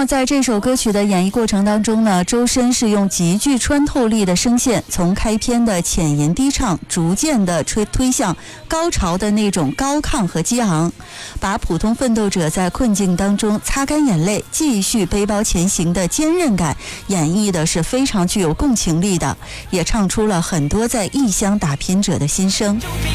么在这首歌曲的演绎过程当中呢，周深是用极具穿透力的声线，从开篇的浅吟低唱，逐渐的推向高潮的那种高亢和激昂，把普通奋斗者在困境当中擦干眼泪，继续背包前行的坚韧感演绎的是非常具有共情力的，也唱出了很多在异乡打拼者的心声。